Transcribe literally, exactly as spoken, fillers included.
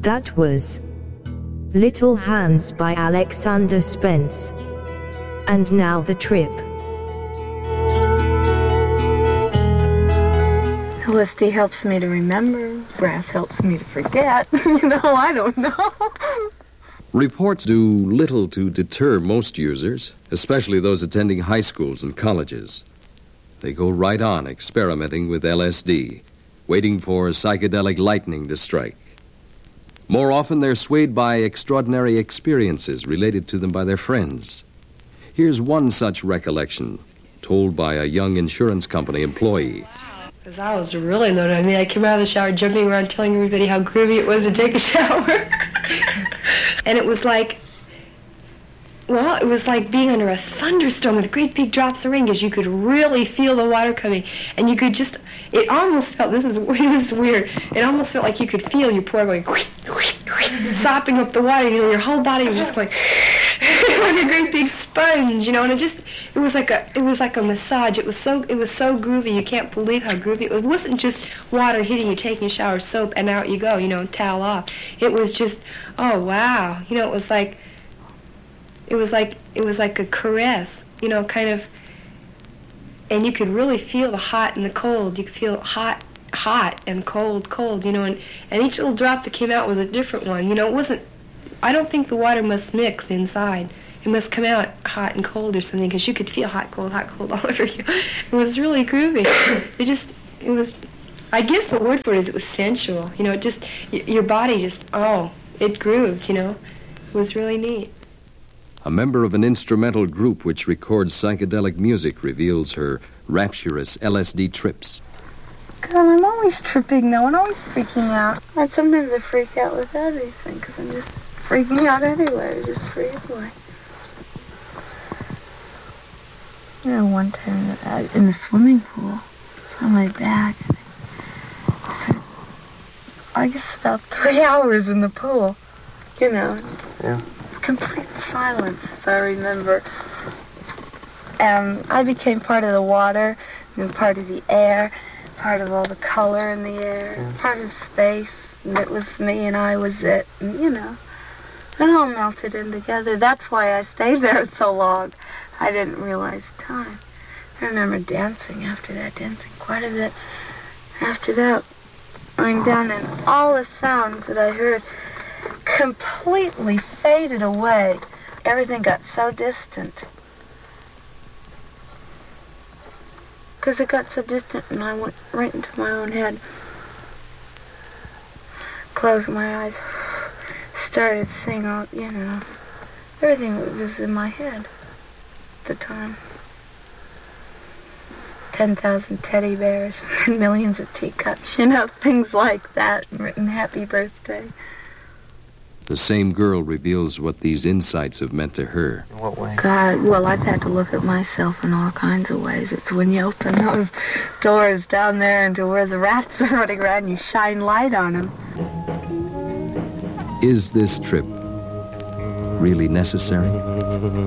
That was Little Hands by Alexander Spence. And now the trip. L S D helps me to remember. Grass helps me to forget. You know, I don't know. Reports do little to deter most users, especially those attending high schools and colleges. They go right on experimenting with L S D, waiting for psychedelic lightning to strike. More often, they're swayed by extraordinary experiences related to them by their friends. Here's one such recollection, told by a young insurance company employee. Because I was really loaded. I mean, I came out of the shower jumping around telling everybody how groovy it was to take a shower. And it was like, well, it was like being under a thunderstorm with great big drops of rain, because you could really feel the water coming. And you could just, it almost felt, this is, this is weird, it almost felt like you could feel your pore going, sopping up the water, you know, your whole body was just going, like a great big sponge, you know, and it just, it was like a, it was like a massage. It was so, it was so groovy, you can't believe how groovy it was. It wasn't just water hitting you, taking a shower, soap, and out you go, you know, towel off. It was just, oh wow, you know, it was like, It was like it was like a caress, you know, kind of, and you could really feel the hot and the cold. You could feel hot, hot, and cold, cold, you know, and, and each little drop that came out was a different one. You know, it wasn't, I don't think the water must mix inside. It must come out hot and cold or something, because you could feel hot, cold, hot, cold all over you. It was really groovy. It just, it was, I guess the word for it is it was sensual. You know, it just, y- your body just, oh, it grooved, you know. It was really neat. A member of an instrumental group which records psychedelic music reveals her rapturous L S D trips. God, I'm always tripping now and always freaking out. And sometimes I freak out with everything, because I'm just freaking out anyway. I just freak away. You know, one time I, in the swimming pool, on my back, I just about three hours in the pool, you know. Yeah. Complete silence, if I remember. And I became part of the water, and part of the air, part of all the color in the air, yeah. Part of space, and it was me and I was it, and you know, it all melted in together. That's why I stayed there so long. I didn't realize time. I remember dancing after that, dancing quite a bit. After that, lying down, and all the sounds that I heard completely faded away. Everything got so distant. Because it got so distant, and I went right into my own head. Closed my eyes, started seeing all, you know, everything was in my head at the time. ten thousand teddy bears and millions of teacups, you know, things like that, and written happy birthday. The same girl reveals what these insights have meant to her. In what way? God, well, I've had to look at myself in all kinds of ways. It's when you open those doors down there into where the rats are running around, you shine light on them. Is this trip really necessary?